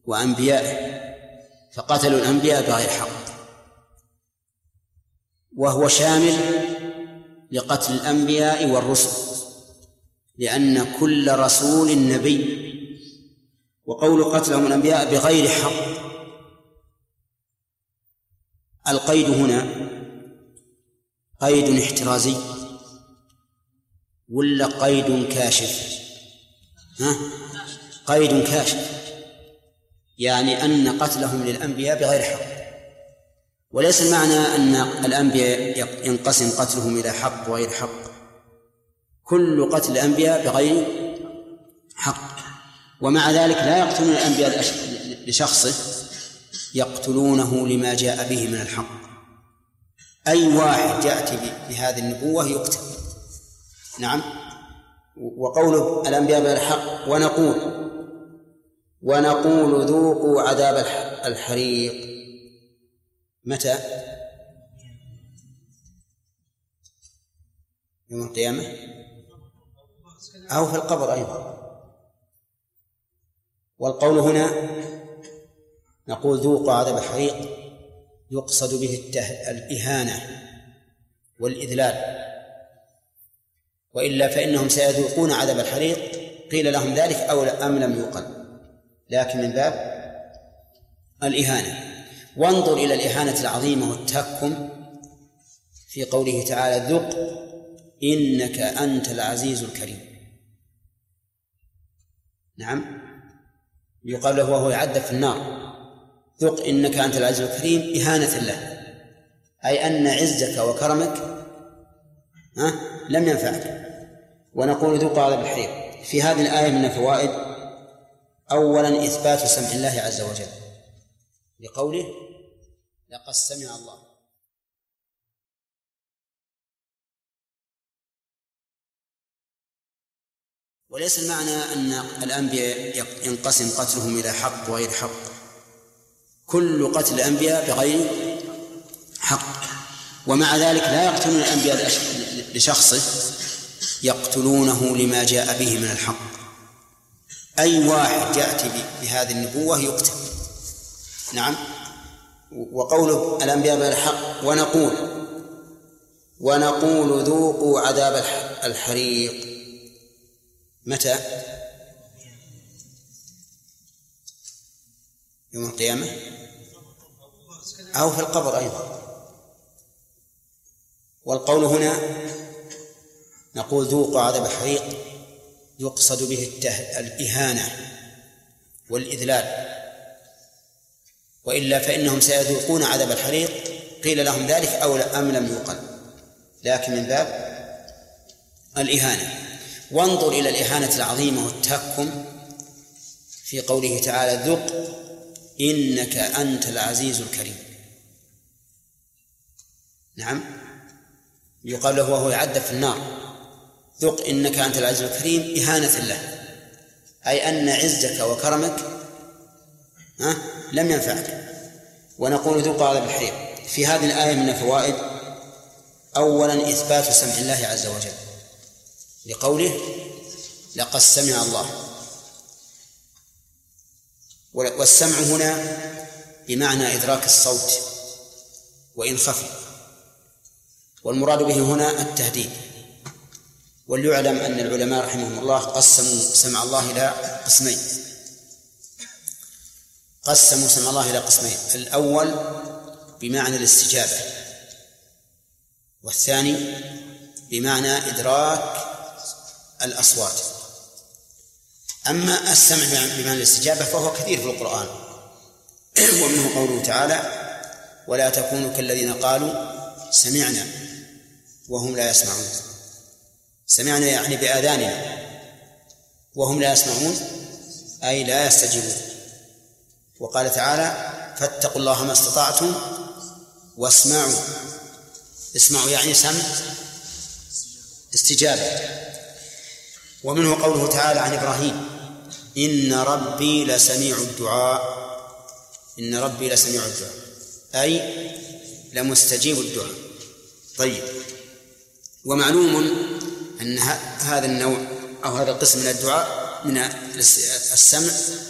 وأنبيائه فقتلوا الأنبياء بغير حق، وهو شامل لقتل الأنبياء والرسل، لأن كل رسول نبي. وقول قتلهم الأنبياء بغير حق، القيد هنا قيد احترازي ولا قيد كاشف؟ قيد كاشف، يعني أن قتلهم للأنبياء بغير حق. وليس المعنى أن الأنبياء ينقسم قتلهم إلى حق وغير حق، كل قتل الأنبياء بغير حق. ومع ذلك لا يقتلون الأنبياء لشخصه، يقتلونه لما جاء به من الحق. أي واحد يأتي بهذه النبوة يقتل. نعم. وقوله الأنبياء بغير حق ونقول ذوقوا عذاب الحريق متى؟ يوم القيامة أو في القبر أيضا. والقول هنا نقول ذوقوا عذاب الحريق يقصد به الإهانة والإذلال، وإلا فإنهم سيذوقون عذاب الحريق قيل لهم ذلك أو أم لم يقل، لكن من باب الإهانة. وانظر إلى الإهانة العظيمة والتهكم في قوله تعالى ذق إنك أنت العزيز الكريم. نعم، يقال له وهو يعذب في النار ذق إنك أنت العزيز الكريم إهانة له، أي أن عزك وكرمك لم ينفعك. ونقول ذوق عذاب الحريق. في هذه الآية من الفوائد: أولا إثبات سمع الله عز وجل لقوله لقد سمع الله. وليس المعنى أن الأنبياء ينقسم قتلهم إلى حق وغير حق، كل قتل الأنبياء بغير حق. ومع ذلك لا يقتلون الأنبياء لشخصه، يقتلونه لما جاء به من الحق. أي واحد يأتي بهذه النبوة يقتل. نعم. وقوله الأنبياء بغير حق ونقول ذوقوا عذاب الحريق متى؟ يوم القيامة أو في القبر أيضا. والقول هنا نقول ذوقوا عذاب الحريق يقصد به الإهانة والإذلال، وإلا فإنهم سيذوقون عذاب الحريق قيل لهم ذلك أو أم لم يقل، لكن من باب الإهانة. وانظر إلى الإهانة العظيمة والتهكم في قوله تعالى ذق إنك أنت العزيز الكريم. نعم، يقال له وهو يعذب في النار ذق إنك أنت العزيز الكريم إهانة له، أي أن عزك وكرمك لم ينفعك. ونقول ذوق عذاب الحريق. في هذه الآية من الفوائد: أولا إثبات سمع الله عز وجل لقوله لقد سمع الله. والسمع هنا بمعنى إدراك الصوت وإن خفي، والمراد به هنا التهديد. وليعلم أن العلماء رحمهم الله قسموا سمع الله إلى قسمين. قسموا سمع الله إلى قسمين: الأول بمعنى الاستجابة، والثاني بمعنى إدراك الأصوات. أما السمع بمعنى الاستجابة فهو كثير في القرآن، ومنه قوله تعالى ولا تكونوا كالذين قالوا سمعنا وهم لا يسمعون. سمعنا يعني بآذاننا، وهم لا يسمعون أي لا يستجيبون. وقال تعالى فاتقوا الله ما استطعتم واسمعوا. اسمعوا يعني سمع استجابة. ومنه قوله تعالى عن إبراهيم إن ربي لسميع الدعاء. إن ربي لسميع الدعاء أي لمستجيب الدعاء. طيب، ومعلوم أن هذا النوع أو هذا القسم من الدعاء من السمع